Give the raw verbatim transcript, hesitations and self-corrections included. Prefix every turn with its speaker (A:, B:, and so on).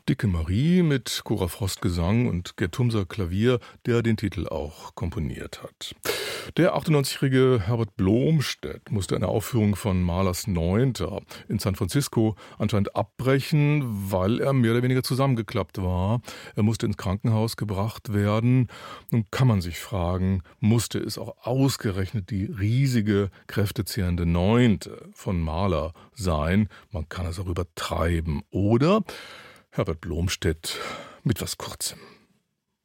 A: Dicke Marie mit Cora Frost Gesang und Gerd Thumser Klavier, der den Titel auch komponiert hat. Der achtundneunzigjährige Herbert Blomstedt musste eine Aufführung von Mahlers Neunter in San Francisco anscheinend abbrechen, weil er mehr oder weniger zusammengeklappt war. Er musste ins Krankenhaus gebracht werden. Nun kann man sich fragen, musste es auch ausgerechnet die riesige, kräftezehrende Neunte von Mahler sein? Man kann es auch übertreiben. Oder Herbert Blomstedt mit was Kurzem.